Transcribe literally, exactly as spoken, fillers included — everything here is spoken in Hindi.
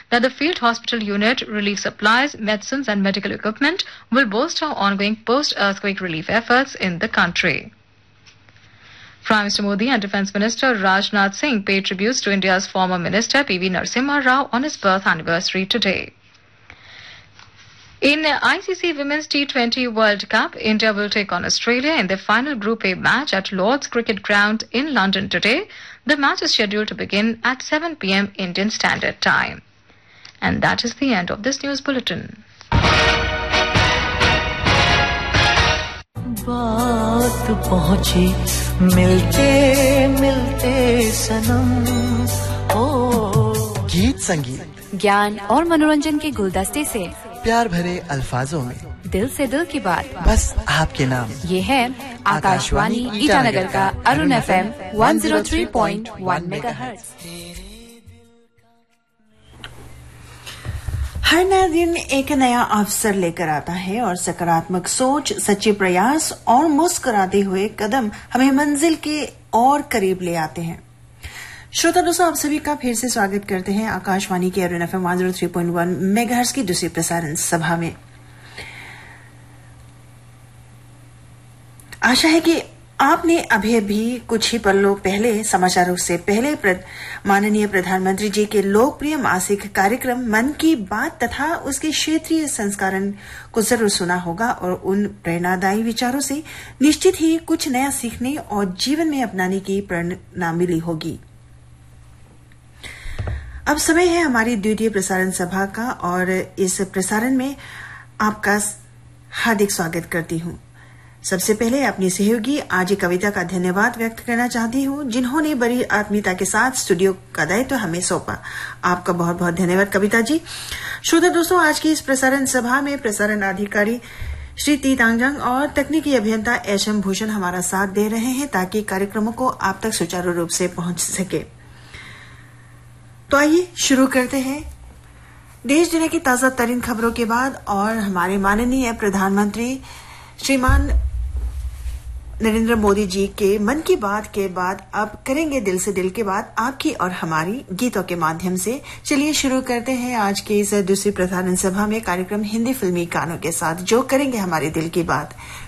that the field hospital unit, relief supplies, medicines and medical equipment will bolster ongoing post-earthquake relief efforts in the country. Prime Minister Modi and Defence Minister Rajnath Singh paid tributes to India's former minister P V Narasimha Rao on his birth anniversary today. In I C C Women's T twenty World Cup, India will take on Australia in the final Group A match at Lord's Cricket Ground in London today. The match is scheduled to begin at seven p.m. Indian Standard Time. And that is the end of this news bulletin. बात पहुंची मिलते मिलते सनम ओ गीत संगीत ज्ञान और मनोरंजन के गुलदस्ते से प्यार भरे अल्फाजों में दिल से दिल की बात बस आपके नाम। ये है आकाशवाणी ईटानगर का Arun F M one zero three point one megahertz. हर नया दिन एक नया अवसर लेकर आता है और सकारात्मक सोच, सच्चे प्रयास और मुस्कुराते हुए कदम हमें मंजिल के और करीब ले आते हैं। श्रोता दोस्तों, आप सभी का फिर से स्वागत करते हैं आकाशवाणी के Arun FM one zero three point one megahertz की दूसरी प्रसारण सभा में। आशा है कि आपने अभी अभी कुछ ही पलों पहले समाचारों से पहले प्रद, माननीय प्रधानमंत्री जी के लोकप्रिय मासिक कार्यक्रम मन की बात तथा उसके क्षेत्रीय संस्करण को जरूर सुना होगा और उन प्रेरणादायी विचारों से निश्चित ही कुछ नया सीखने और जीवन में अपनाने की प्रेरणा मिली होगी। अब समय है हमारी द्वितीय प्रसारण सभा का और इस प्रसारण में आपका हार्दिक स्वागत करती हूं। सबसे पहले अपनी सहयोगी आजी कविता का धन्यवाद व्यक्त करना चाहती हूं, जिन्होंने बड़ी आत्मीयता के साथ स्टूडियो का दायित्व हमें सौंपा। आपका बहुत बहुत धन्यवाद कविता जी। श्रोता दोस्तों, आज की इस प्रसारण सभा में प्रसारण अधिकारी श्री टी तांगजंग और तकनीकी अभियंता एच एम भूषण हमारा साथ दे रहे हैं ताकि कार्यक्रमों को आप तक सुचारू रूप से पहुंच सके। तो आइए शुरू करते हैं देश दुनिया की ताजा तरीन खबरों के बाद और हमारे माननीय प्रधानमंत्री श्रीमान नरेंद्र मोदी जी के मन की बात के बाद अब करेंगे दिल से दिल की बात आपकी और हमारी गीतों के माध्यम से। चलिए शुरू करते हैं आज के इस दूसरी प्रसारण सभा में कार्यक्रम हिंदी फिल्मी गानों के साथ, जो करेंगे हमारे दिल की बात।